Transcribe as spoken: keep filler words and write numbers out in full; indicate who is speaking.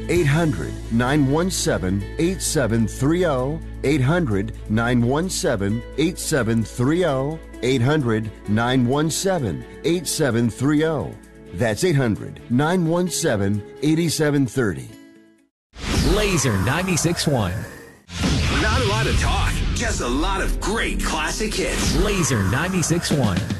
Speaker 1: eight hundred, nine one seven, eight seven three zero. eight hundred, nine one seven, eight seven three zero. eight hundred, nine one seven, eight seven three zero. That's eight hundred, nine one seven, eight seven three zero.
Speaker 2: Laser ninety-six point one.
Speaker 3: Not a lot of talk, just a lot of great classic hits.
Speaker 2: Laser ninety-six point one.